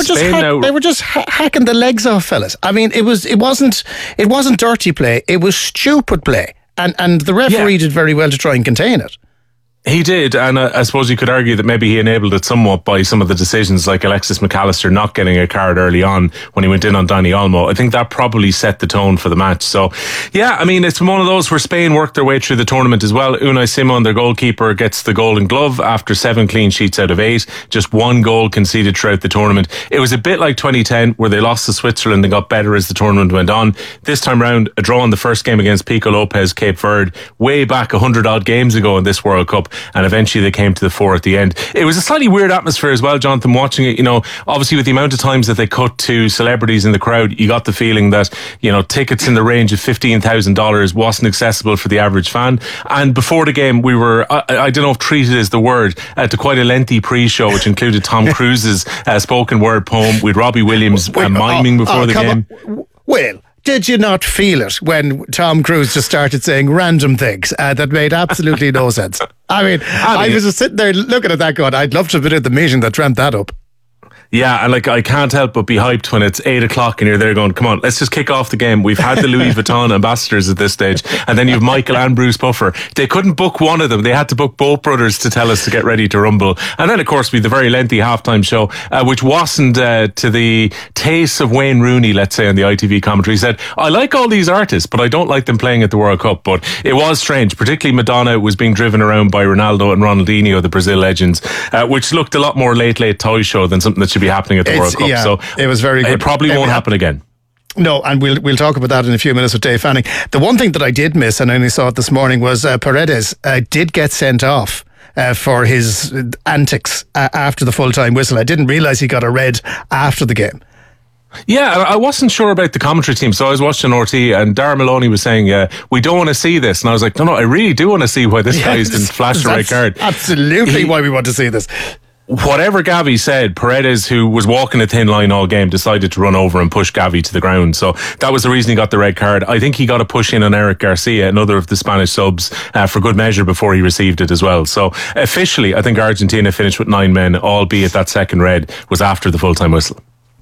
just hacking the legs off, fellas. I mean, it wasn't dirty play. It was stupid play, and the referee did very well to try and contain it. He did, and I suppose you could argue that maybe he enabled it somewhat by some of the decisions, like Alexis McAllister not getting a card early on when he went in on Dani Olmo. I think that probably set the tone for the match. So, yeah, I mean, it's one of those where Spain worked their way through the tournament as well. Unai Simon, their goalkeeper, gets the Golden Glove after 7 clean sheets out of 8. Just 1 goal conceded throughout the tournament. It was a bit like 2010, where they lost to Switzerland and got better as the tournament went on. This time round, a draw in the first game against Pico Lopez, Cape Verde, way back 100-odd games ago in this World Cup. And eventually they came to the 4 at the end. It was a slightly weird atmosphere as well, Jonathan, watching it. You know, obviously with the amount of times that they cut to celebrities in the crowd, you got the feeling that, you know, tickets in the range of $15,000 wasn't accessible for the average fan. And before the game, we were, I don't know if treated is the word, to quite a lengthy pre-show, which included Tom Cruise's spoken word poem with Robbie Williams miming before the game. Well, did you not feel it when Tom Cruise just started saying random things that made absolutely no sense? I mean, I was just sitting there looking at that going, I'd love to have been at the meeting that dreamt that up. Yeah, and like I can't help but be hyped when it's 8 o'clock and you're there going, come on, let's just kick off the game. We've had the Louis Vuitton ambassadors at this stage, and then you've Michael and Bruce Buffer. They couldn't book one of them. They had to book both brothers to tell us to get ready to rumble. And then, of course, we had the very lengthy halftime show, which wasn't to the taste of Wayne Rooney, let's say, on the ITV commentary. He said, I like all these artists, but I don't like them playing at the World Cup. But it was strange, particularly Madonna was being driven around by Ronaldo and Ronaldinho, the Brazil legends, which looked a lot more late toy show than something that should be happening at the World Cup. Yeah, so it was very good. It probably won't happen again. No, and we'll talk about that in a few minutes with Dave Fanning. The one thing that I did miss, and I only saw it this morning, was Paredes did get sent off for his antics after the full-time whistle. I didn't realise he got a red after the game. Yeah, I wasn't sure about the commentary team, so I was watching RT, and Darren Maloney was saying, we don't want to see this. And I was like, no, I really do want to see why this guy's been flashed a red card. Absolutely why we want to see this. Whatever Gavi said, Paredes, who was walking a thin line all game, decided to run over and push Gavi to the ground. So that was the reason he got the red card. I think he got a push in on Eric Garcia, another of the Spanish subs, for good measure before he received it as well. So officially, I think Argentina finished with 9 men, albeit that second red was after the full-time whistle.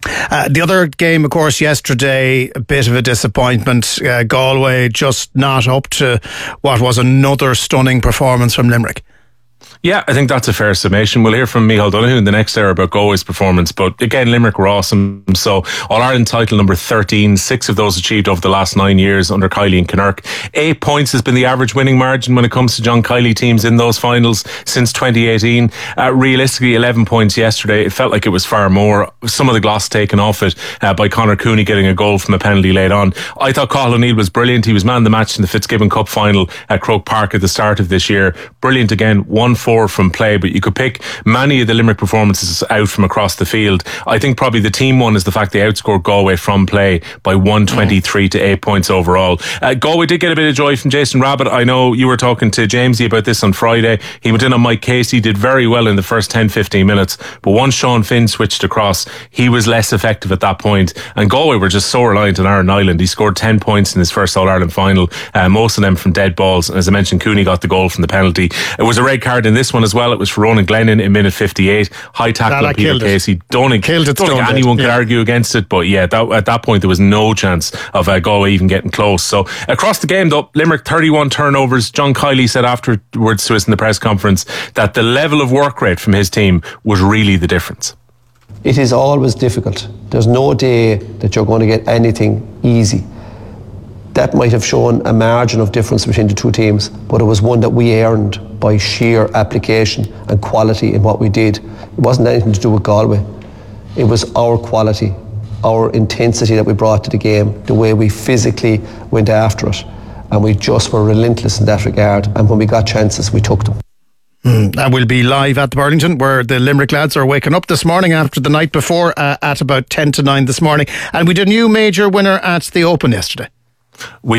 The other game, of course, yesterday, a bit of a disappointment. Galway just not up to what was another stunning performance from Limerick. Yeah, I think that's a fair summation. We'll hear from Micheál Donoghue in the next hour about Galway's performance. But again, Limerick were awesome. So All-Ireland title number 13, 6 of those achieved over the last 9 years under Kiley and Kinnerk. 8 points has been the average winning margin when it comes to John Kiley teams in those finals since 2018. Realistically, 11 points yesterday. It felt like it was far more. Some of the gloss taken off it by Conor Cooney getting a goal from a penalty late on. I thought Cathal O'Neill was brilliant. He was man of the match in the Fitzgibbon Cup final at Croke Park at the start of this year. Brilliant again, 1-4 from play, but you could pick many of the Limerick performances out from across the field. I think probably the team one is the fact they outscored Galway from play by 123 to 8 points overall. Galway did get a bit of joy from Jason Rabbit. I know you were talking to Jamesy about this on Friday. He went in on Mike Casey, did very well in the first 10-15 minutes, but once Sean Finn switched across, he was less effective at that point, and Galway were just so reliant on Aaron Nyland. He scored 10 points in his first All-Ireland final, most of them from dead balls, and as I mentioned, Cooney got the goal from the penalty. It was a red card in this one as well. It was for Ronan Glennon in minute 58. High tackle on Peter Casey. Don't think anyone could argue against it, but yeah, at that point there was no chance of Galway even getting close. So across the game though, Limerick 31 turnovers. John Kiley said afterwards to us in the press conference that the level of work rate from his team was really the difference. It is always difficult. There's no day that you're going to get anything easy. That might have shown a margin of difference between the two teams, but it was one that we earned by sheer application and quality in what we did. It wasn't anything to do with Galway. It was our quality, our intensity that we brought to the game, the way we physically went after it, and we just were relentless in that regard, and when we got chances, we took them. And we'll be live at the Burlington, where the Limerick lads are waking up this morning after the night before at about 10 to 9 this morning. And we did a new major winner at the Open yesterday.